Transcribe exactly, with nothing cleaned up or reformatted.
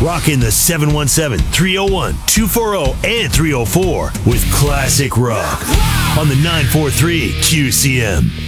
Rocking the seven one seven, three oh one, two four oh and three oh four with classic rock on the nine forty-three Q C M.